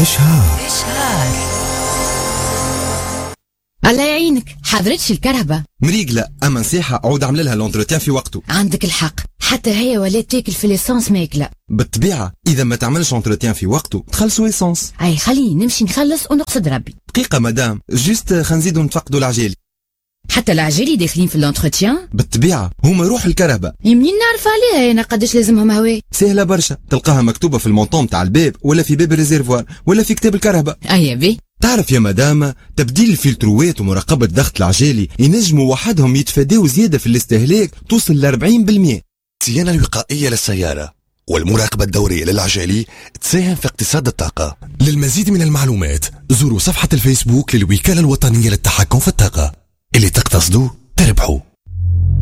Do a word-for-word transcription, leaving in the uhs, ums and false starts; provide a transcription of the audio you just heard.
إشهار إشهار. الله يعينك، حضرتش الكرهبة مريق لا، أما نصيحة عود عمل لها لونتروتيان في وقته. عندك الحق، حتى هي ولات تاكل في ليسانس ماكلة. بالطبيعة إذا ما تعملش لونتروتيان في وقته تخلصوا إيسانس. أي خليني نمشي نخلص ونقصد ربي. دقيقة مدام، جوست خنزيدو نتفقدوا العجالي. حتى العجالي داخلين في اللونتروتيان؟ بالطبيعة هما روح الكرهبة. يمنين نعرف عليها أنا قداش لازمهم هواي. سهلة برشا، تلقاها مكتوبة في المونطون تاع الباب ولا في باب الريزيرفوار ولا في كتاب الكرهبة. أيا بي. تعرف يا مدام، تبديل الفلتروات ومراقبة ضغط العجالي ينجموا وحدهم يتفاداو زيادة في الاستهلاك توصل ل أربعين بالمئة. الصيانة الوقائية للسيارة والمراقبة الدورية للعجالي تساهم في اقتصاد الطاقة. للمزيد من المعلومات زوروا صفحة الفيسبوك للوكالة الوطنية للتحكم في الطاقة. اللي تقتصدوا تربحوا.